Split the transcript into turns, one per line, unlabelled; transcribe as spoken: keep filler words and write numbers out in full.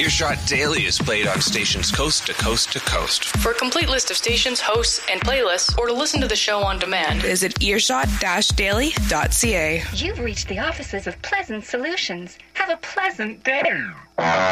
Earshot Daily is played on stations coast to coast to coast.
For a complete list of stations, hosts, and playlists, or to listen to the show on demand,
visit earshot dash daily dot c a.
You've reached the offices of Pleasant Solutions. Have a pleasant day.